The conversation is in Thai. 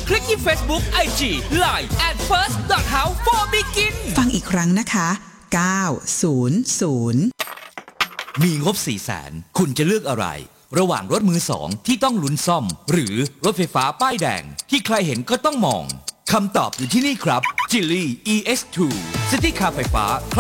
คลิกที่ Facebook IG Line @first.house4begin ฟังอีกครั้งนะคะ900 มีงบ 400,000 คุณจะเลือกอะไร ระหว่างรถมือสองที่ต้องลุ้นซ่อมหรือรถไฟฟ้าป้ายแดงที่ใครเห็นก็ต้องมองคำตอบอยู่ที่นี่ครับ Geely EX2 ซิตี้คาร์ไฟฟ้า